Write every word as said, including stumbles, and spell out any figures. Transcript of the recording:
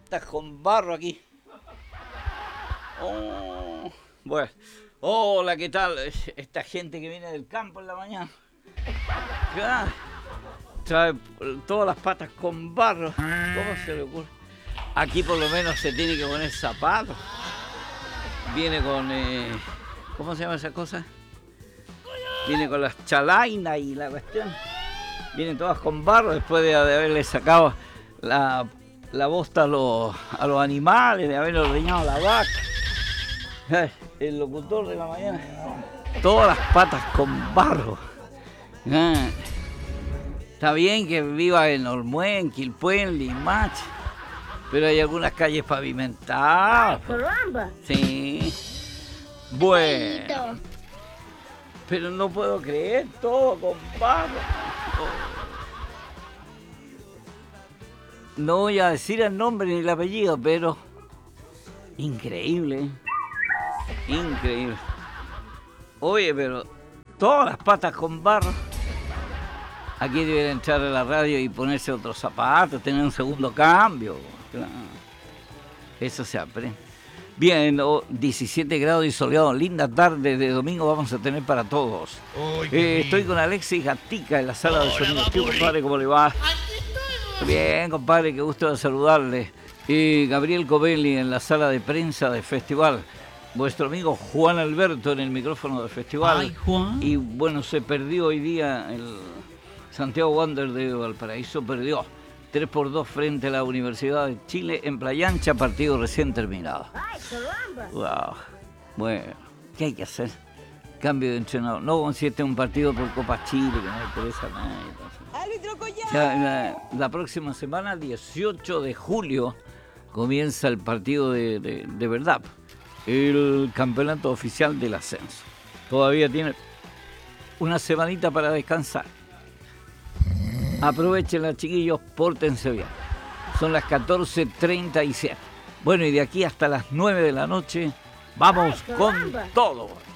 patas con barro aquí. Oh, bueno, hola, ¿qué tal? Esta gente que viene del campo en la mañana. Ah, trae todas las patas con barro. ¿Cómo se le ocurre? Aquí por lo menos se tiene que poner zapatos. Viene con... Eh, ¿cómo se llama esa cosa? Viene con las chalainas y la cuestión. Vienen todas con barro después de, de haberle sacado la, la bosta a los, a los animales, de haberle ordeñado la vaca. El locutor de la mañana. Todas las patas con barro. Ah, está bien que viva en Olmué, en Quilpué, en Limache, pero hay algunas calles pavimentadas. ¡Caramba! Sí. Bueno. Pero no puedo creer, todo con barro. No voy a decir el nombre ni el apellido, pero increíble, increíble. Oye, pero todas las patas con barro. Aquí deben entrar a la radio y ponerse otros zapatos, tener un segundo cambio. Eso se aprende. Bien, oh, diecisiete grados y soleado, linda tarde de domingo vamos a tener para todos. Eh, estoy con Alexis Gatica en la sala de sonido. ¿Qué, compadre, cómo le va? Bien, compadre, qué gusto de saludarle. Eh, Gabriel Covelli en la sala de prensa del festival. Vuestro amigo Juan Alberto en el micrófono del festival. Ay, Juan. Y bueno, se perdió hoy día el Santiago Wander de Valparaíso, perdió tres por dos frente a la Universidad de Chile en Playa Ancha, partido recién terminado. ¡Ay, caramba! Wow. Bueno, ¿qué hay que hacer? Cambio de entrenador. No como si este es un partido por Copa Chile, que no me interesa nada. ¡Árbitro Collado! Ya, la, la próxima semana, dieciocho de julio, comienza el partido de, de, de verdad, el campeonato oficial del ascenso. Todavía tiene una semanita para descansar. Aprovechenla, chiquillos, pórtense bien. Son las catorce treinta y siete. Bueno, y de aquí hasta las nueve de la noche, vamos Ay, con caramba. todo.